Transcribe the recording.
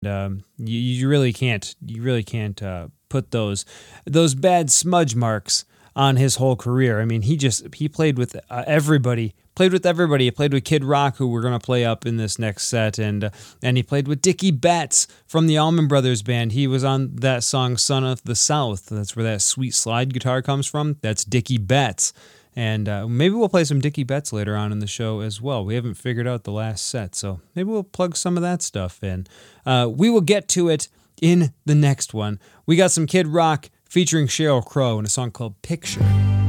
You really can't put those bad smudge marks on his whole career. I mean, he played with everybody. Played with everybody. He played with Kid Rock, who we're gonna play up in this next set, and he played with Dickie Betts from the Allman Brothers Band. He was on that song "Son of the South." That's where that sweet slide guitar comes from. That's Dickie Betts. And maybe we'll play some Dickie Betts later on in the show as well. We haven't figured out the last set, so maybe we'll plug some of that stuff in. We will get to it in the next one. We got some Kid Rock featuring Sheryl Crow and a song called Picture.